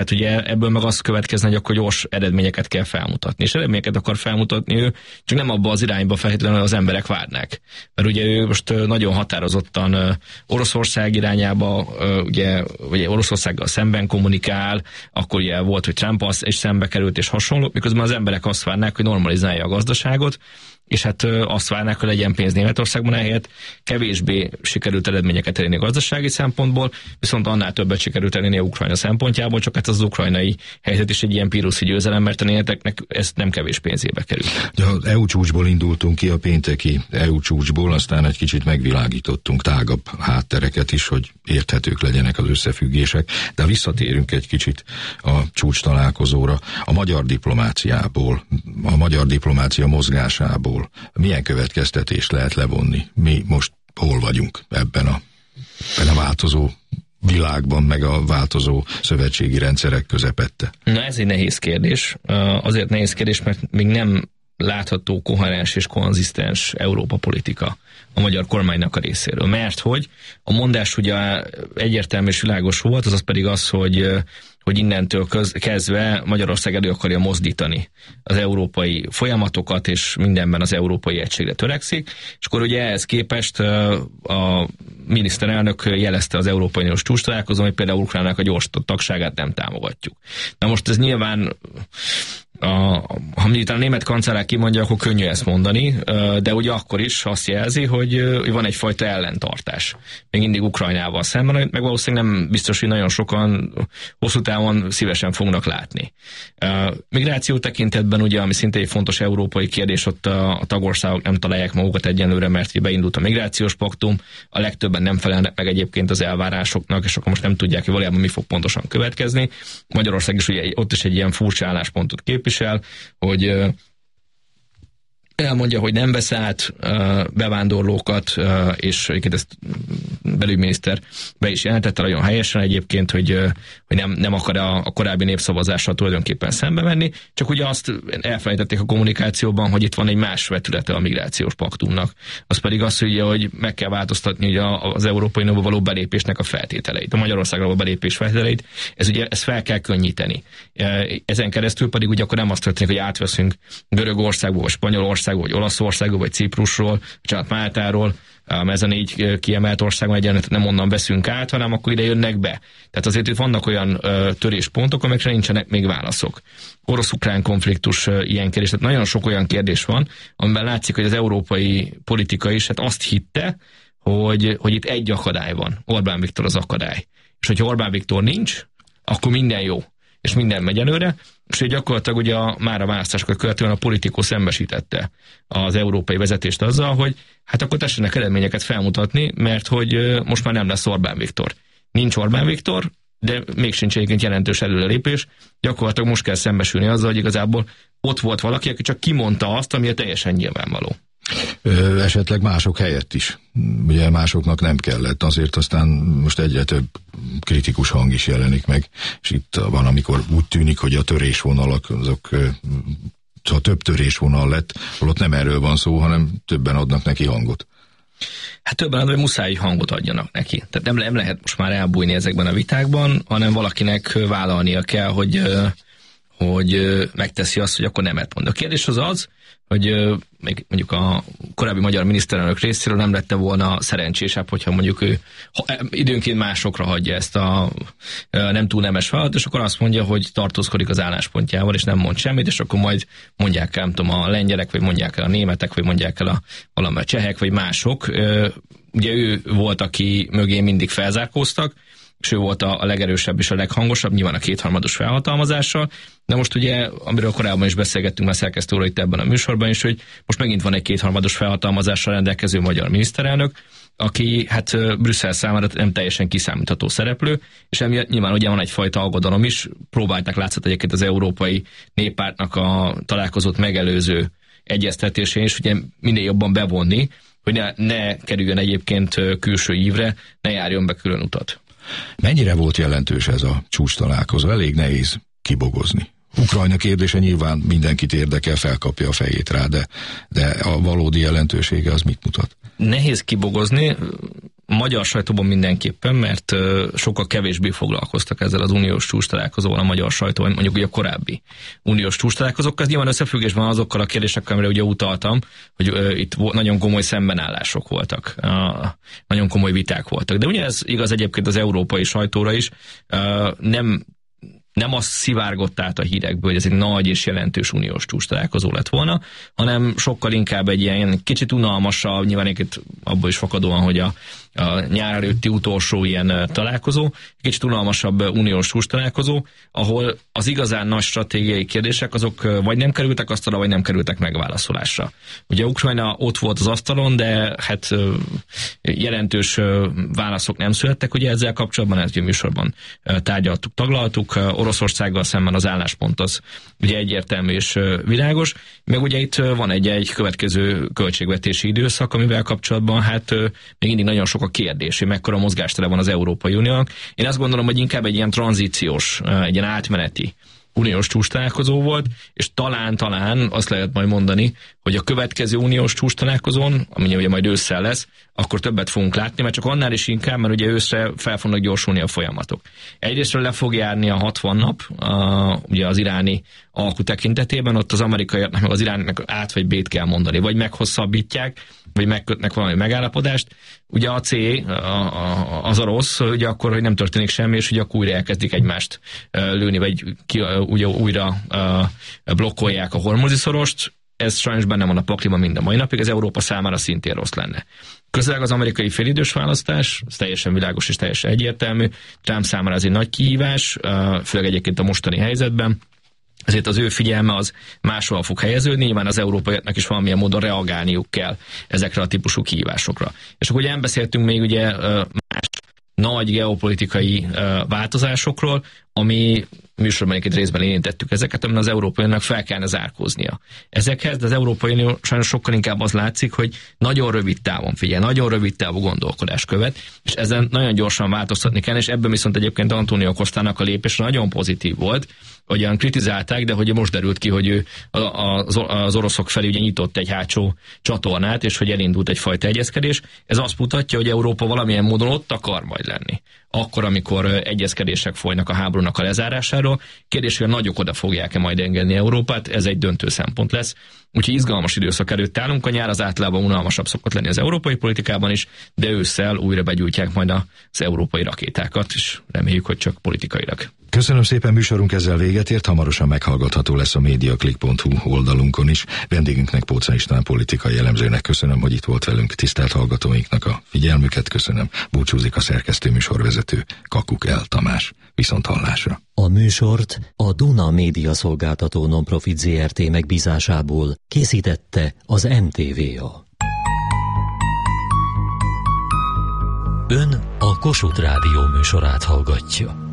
Hát ugye ebből meg az következne, hogy akkor gyors eredményeket kell felmutatni. És eredményeket akar felmutatni ő, csak nem abba az irányba feltétlenül az emberek várnák. Mert ugye ő most nagyon határozottan Oroszország irányába, ugye Oroszországgal szemben kommunikál, akkor ugye volt, hogy Trump is szembe került és hasonló, miközben az emberek azt várnák, hogy normalizálja a gazdaságot, és hát azt várnák, hogy legyen pénz Németországban, ehelyett kevésbé sikerült eredményeket elérni gazdasági szempontból, viszont annál többet sikerült elérni a Ukrajna szempontjából, csak hát az ukrajnai helyzet is egy ilyen píruszi győzelem, mert a németeknek ez nem kevés pénzébe került. Az EU csúcsból indultunk ki, a pénteki EU csúcsból, aztán egy kicsit megvilágítottunk tágabb háttereket is, hogy érthetők legyenek az összefüggések, de visszatérünk egy kicsit a csúcs találkozóra. A magyar diplomáciából, a magyar diplomácia mozgásából milyen következtetést lehet levonni? Mi most hol vagyunk ebben a változó világban, meg a változó szövetségi rendszerek közepette? Na, ez egy nehéz kérdés. Azért nehéz kérdés, mert még nem látható koherens és konzisztens Európa politika a magyar kormánynak a részéről. Mert hogy a mondás ugye egyértelmű és világos volt, azaz pedig az, hogy innentől kezdve Magyarország elő akarja mozdítani az európai folyamatokat, és mindenben az európai egységre törekszik, és akkor ugye ehhez képest a miniszterelnök jelezte az Európai Uniós csúcstalálkozón, hogy például Ukrajnának a gyors tagságát nem támogatjuk. Na most ez nyilván ha miután a német kancellár kimondja, akkor könnyű ezt mondani, de ugye akkor is azt jelzi, hogy van egyfajta ellentartás. Még mindig Ukrajnával szemben, meg valószínűleg nem biztos, hogy nagyon sokan hosszú távon szívesen fognak látni. Migráció tekintetben ugye, ami szintén egy fontos európai kérdés, ott a tagországok nem találják magukat egyenlőre, mert beindult a migrációs paktum, a legtöbben nem felelnek meg egyébként az elvárásoknak, és akkor most nem tudják, hogy valójában mi fog pontosan következni. Magyarország is ugye ott is egy ilyen furcsa álláspontot képvisel, hogy elmondja, hogy nem vesz át bevándorlókat, és egyébként ezt belügyminiszter be is jelentette nagyon helyesen egyébként, hogy nem akar a korábbi népszavazással tulajdonképpen szembe menni, csak ugye azt elfelejtették a kommunikációban, hogy itt van egy más vetülete a migrációs paktumnak. Az pedig az, hogy meg kell változtatni az Európai Unióba való belépésnek a feltételeit, a Magyarországra való belépés feltételeit, ezt fel kell könnyíteni. Ezen keresztül pedig ugye akkor nem azt történik, hogy átveszünk Görögországból, vagy Spanyolországból, vagy Olaszországból, vagy Ciprusról, vagy Máltáról, ez a 4 kiemelt országban egyenlet nem onnan veszünk át, hanem akkor ide jönnek be. Tehát azért itt vannak olyan töréspontok, amikre nincsenek még válaszok. Orosz-ukrán konfliktus ilyen kérdés, tehát nagyon sok olyan kérdés van, amiben látszik, hogy az európai politika is azt hitte, hogy itt egy akadály van. Orbán Viktor az akadály. És hogyha Orbán Viktor nincs, akkor minden jó. És minden megy előre, és gyakorlatilag ugye már a választásokat követően a Politico szembesítette az európai vezetést azzal, hogy hát akkor tessenek eredményeket felmutatni, mert hogy most már nem lesz Orbán Viktor. Nincs Orbán Viktor, de még sincs egyébként jelentős előrelépés. Gyakorlatilag most kell szembesülni azzal, hogy igazából ott volt valaki, aki csak kimondta azt, ami teljesen nyilvánvaló. Esetleg mások helyett is. Ugye másoknak nem kellett, azért aztán most egyre több kritikus hang is jelenik meg, és itt van, amikor úgy tűnik, hogy a törésvonalak, azok több törésvonal lett, holott nem erről van szó, hanem többen adnak neki hangot. Hát többen hogy muszáj hangot adjanak neki. Tehát nem lehet most már elbújni ezekben a vitákban, hanem valakinek vállalnia kell, hogy megteszi azt, hogy akkor nemet mond. A kérdés az, hogy még mondjuk a korábbi magyar miniszterelnök részéről nem lette volna szerencsésebb, hogyha mondjuk ő időnként másokra hagyja ezt a nem túl nemes feladatot, és akkor azt mondja, hogy tartózkodik az álláspontjával, és nem mond semmit, és akkor majd mondják el, nem tudom, a lengyelek, vagy mondják el a németek, vagy mondják el valamely csehek, vagy mások. Ugye ő volt, aki mögé mindig felzárkóztak, és ő volt a legerősebb és a leghangosabb, nyilván a kétharmados felhatalmazással, de most ugye, amiről korábban is beszélgettünk már szerkesztő úr itt ebben a műsorban is, hogy most megint van egy kétharmados felhatalmazással rendelkező magyar miniszterelnök, aki hát Brüsszel számára nem teljesen kiszámítható szereplő, és emiatt nyilván ugye van egyfajta aggodalom is, próbálták látszat egyébként az Európai Néppártnak a találkozót megelőző egyeztetésén is, ugye minél jobban bevonni, hogy ne kerüljön egyébként külső ívre, ne járjon be külön utat. Mennyire volt jelentős ez a csúcs találkozó? Elég nehéz kibogozni. Ukrajna kérdése nyilván mindenkit érdekel, felkapja a fejét rá, de a valódi jelentősége az mit mutat? Nehéz kibogozni. magyar sajtóban mindenképpen, mert sokkal kevésbé foglalkoztak ezzel az uniós csúcstalálkozóval a magyar sajtó, mondjuk ugye a korábbi uniós csúcstalálkozókkal. Ez nyilván összefüggésben azokkal a kérdésekkel, amire ugye utaltam, hogy itt nagyon komoly szembenállások voltak, nagyon komoly viták voltak. De ugye ez igaz egyébként az európai sajtóra is, nem az szivárgott át a hírekből, hogy ez egy nagy és jelentős uniós csúcstalálkozó lett volna, hanem sokkal inkább egy ilyen kicsit unalmasabb, nyilván itt abból is fakadóan, hogy a nyár előtti utolsó ilyen találkozó, kicsit unalmasabb uniós csúcstalálkozó, ahol az igazán nagy stratégiai kérdések azok vagy nem kerültek asztalra, vagy nem kerültek megválaszolásra. Ugye Ukrajna ott volt az asztalon, de hát jelentős válaszok nem születtek, ugye ezzel kapcsolatban, ezt a műsorban tárgyaltuk, taglaltuk, Oroszországgal szemben az álláspont az ugye egyértelmű és világos, meg ugye itt van egy következő költségvetési időszak, amivel kapcsolatban hát még mindig nagyon sok a kérdés, hogy mekkora mozgástere van az Európai Uniónak. Én azt gondolom, hogy inkább egy ilyen tranzíciós, egy ilyen átmeneti uniós csúcstalálkozó volt, és talán azt lehet majd mondani, hogy a következő uniós csúcstalálkozón, ami ugye majd ősszel lesz, akkor többet fogunk látni, mert csak annál is inkább, mert ugye őszre fel fognak gyorsulni a folyamatok. Egyrésztről le fog járni a 60 nap, ugye az iráni alku tekintetében, ott az amerikaiaknak meg az irániaknak át vagy B-t kell mondani, vagy meghosszabbítják, vagy megkötnek valami megállapodást. Ugye a C, az a rossz, ugye akkor, hogy nem történik semmi, és ugye akkor újra elkezdik egymást lőni, vagy ugye újra blokkolják a Hormuzi szorost. Ez sajnos benne van a pakliban minden mai napig, ez Európa számára szintén rossz lenne. Közeleg az amerikai félidős választás, ez teljesen világos és teljesen egyértelmű. Trump számára ez egy nagy kihívás, főleg egyébként a mostani helyzetben. Ezért az ő figyelme az máshol fog helyeződni, nyilván az európaiaknak is valamilyen módon reagálniuk kell ezekre a típusú kihívásokra. És akkor ugye nem beszéltünk még ugye más nagy geopolitikai változásokról, ami műsorban egy részben érintettük ezeket, amin az Európai Uniónak fel kellene zárkóznia. Ezekhez, de az Európai Unió sajnos sokkal inkább az látszik, hogy nagyon rövid távon figyel, nagyon rövid távú gondolkodás követ, és ezen nagyon gyorsan változtatni kell, és ebben viszont egyébként Antonio Costának a lépés nagyon pozitív volt, hogyan kritizálták, de hogy most derült ki, hogy ő az oroszok felé ugye nyitott egy hátsó csatornát, és hogy elindult egyfajta egyezkedés. Ez azt mutatja, hogy Európa valamilyen módon ott akar majd lenni. Akkor, amikor egyezkedések folynak a háborúnak a lezárásáról, kérdés, hogy a nagyok oda fogják-e majd engedni Európát, ez egy döntő szempont lesz. Úgyhogy izgalmas időszak előtt állunk, a nyár az általában unalmasabb szokott lenni az európai politikában is, de ősszel újra begyújtják majd az európai rakétákat, és reméljük, hogy csak politikailag. Köszönöm szépen, műsorunk ezzel véget ért, hamarosan meghallgatható lesz a mediaclick.hu oldalunkon is. Vendégünknek, Póczai István politikai elemzőnek köszönöm, hogy itt volt velünk, tisztelt hallgatóinknak a figyelmüket köszönöm. Búcsúzik a szerkesztő műsorvezető Kakuk L. Tamás. Viszont hallásra. A műsort a Duna Média Szolgáltató Nonprofit Zrt. Megbízásából készítette az NTVA. Ön a Kossuth Rádió műsorát hallgatja.